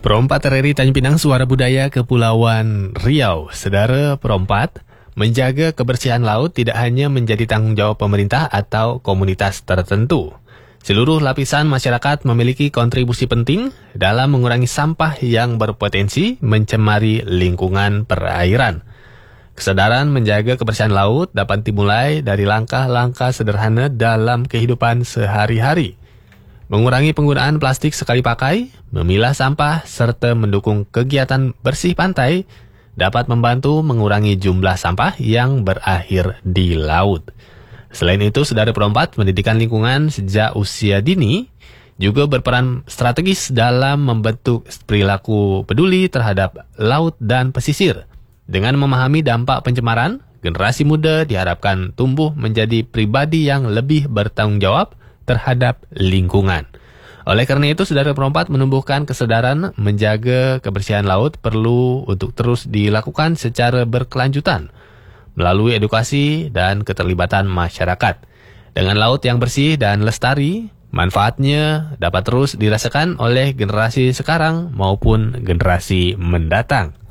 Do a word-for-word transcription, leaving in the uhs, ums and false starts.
Perompat R R I Tanjung Pinang Suara Budaya Kepulauan Riau. Saudara perompat, menjaga kebersihan laut tidak hanya menjadi tanggung jawab pemerintah atau komunitas tertentu. Seluruh lapisan masyarakat memiliki kontribusi penting dalam mengurangi sampah yang berpotensi mencemari lingkungan perairan. Kesadaran menjaga kebersihan laut dapat dimulai dari langkah-langkah sederhana dalam kehidupan sehari-hari. Mengurangi penggunaan plastik sekali pakai, memilah sampah, serta mendukung kegiatan bersih pantai dapat membantu mengurangi jumlah sampah yang berakhir di laut. Selain itu, saudara perompat, pendidikan lingkungan sejak usia dini juga berperan strategis dalam membentuk perilaku peduli terhadap laut dan pesisir. Dengan memahami dampak pencemaran, generasi muda diharapkan tumbuh menjadi pribadi yang lebih bertanggung jawab terhadap lingkungan. Oleh karena itu, saudara perompat, menumbuhkan kesadaran menjaga kebersihan laut perlu untuk terus dilakukan secara berkelanjutan melalui edukasi dan keterlibatan masyarakat. Dengan laut yang bersih dan lestari, manfaatnya dapat terus dirasakan oleh generasi sekarang maupun generasi mendatang.